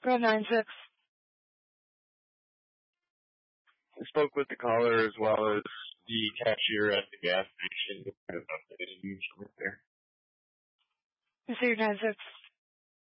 Go 9-6. I spoke with the caller as well as the cashier at the gas station. There. You say you're 9-6.